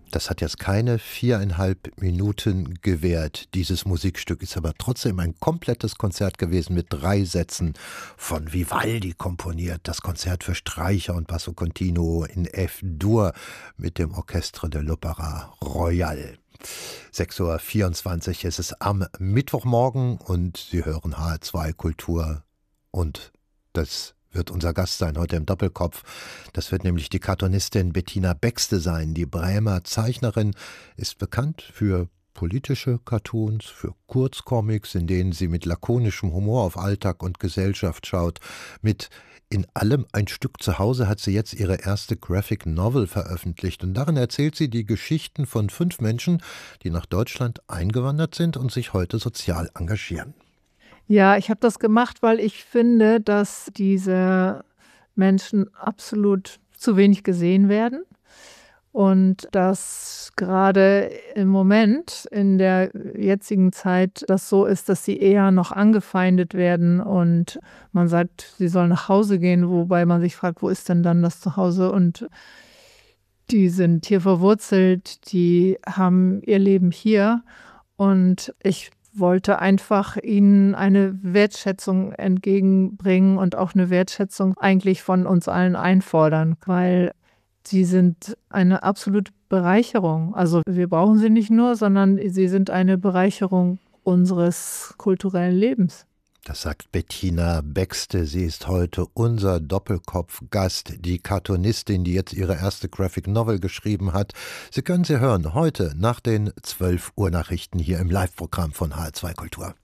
Das hat jetzt keine 4,5 Minuten gewährt. Dieses Musikstück ist aber trotzdem ein komplettes Konzert gewesen mit 3 Sätzen von Vivaldi komponiert. Das Konzert für Streicher und Basso Continuo in F-Dur mit dem Orchestre de l'Opéra Royal. 6:24 Uhr ist es am Mittwochmorgen und Sie hören HR2 Kultur und das wird unser Gast sein heute im Doppelkopf. Das wird nämlich die Cartoonistin Bettina Bexte sein. Die Bremer Zeichnerin ist bekannt für politische Cartoons, für Kurzcomics, in denen sie mit lakonischem Humor auf Alltag und Gesellschaft schaut. Mit In allem ein Stück zu Hause hat sie jetzt ihre erste Graphic Novel veröffentlicht. Und darin erzählt sie die Geschichten von 5 Menschen, die nach Deutschland eingewandert sind und sich heute sozial engagieren. Ja, ich habe das gemacht, weil ich finde, dass diese Menschen absolut zu wenig gesehen werden und dass gerade im Moment in der jetzigen Zeit das so ist, dass sie eher noch angefeindet werden und man sagt, sie sollen nach Hause gehen, wobei man sich fragt, wo ist denn dann das Zuhause? Und die sind hier verwurzelt, die haben ihr Leben hier und ich wollte einfach ihnen eine Wertschätzung entgegenbringen und auch eine Wertschätzung eigentlich von uns allen einfordern, weil sie sind eine absolute Bereicherung. Also wir brauchen sie nicht nur, sondern sie sind eine Bereicherung unseres kulturellen Lebens. Das sagt Bettina Bexte. Sie ist heute unser Doppelkopf-Gast, die Cartoonistin, die jetzt ihre erste Graphic Novel geschrieben hat. Sie können sie hören heute nach den 12 Uhr Nachrichten hier im Live-Programm von HR2 Kultur.